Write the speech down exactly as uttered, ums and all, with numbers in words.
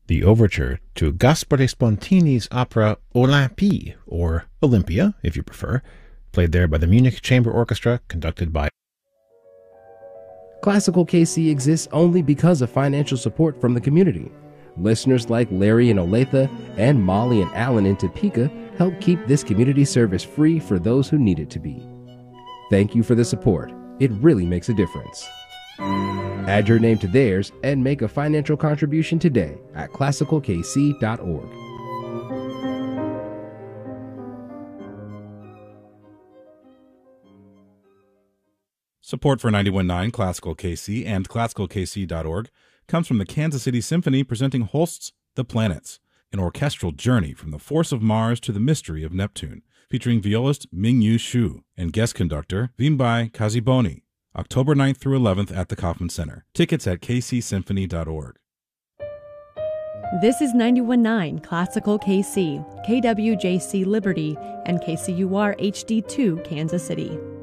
the overture to Gaspare Spontini's opera Olympie, or Olympia, if you prefer, played there by the Munich Chamber Orchestra, conducted by Classical K C exists only because of financial support from the community. Listeners like Larry and Olathe and Molly and Alan in Topeka help keep this community service free for those who need it to be. Thank you for the support. It really makes a difference. Add your name to theirs and make a financial contribution today at classical k c dot org. Support for ninety-one point nine Classical K C and classical k c dot org comes from the Kansas City Symphony presenting Holst's The Planets, an orchestral journey from the force of Mars to the mystery of Neptune, featuring violist Ming-Yu Xu and guest conductor Vimbai Kaziboni, October ninth through eleventh at the Kauffman Center. Tickets at k c symphony dot org. This is ninety-one point nine Classical K C, K W J C Liberty, and K C U R H D two Kansas City.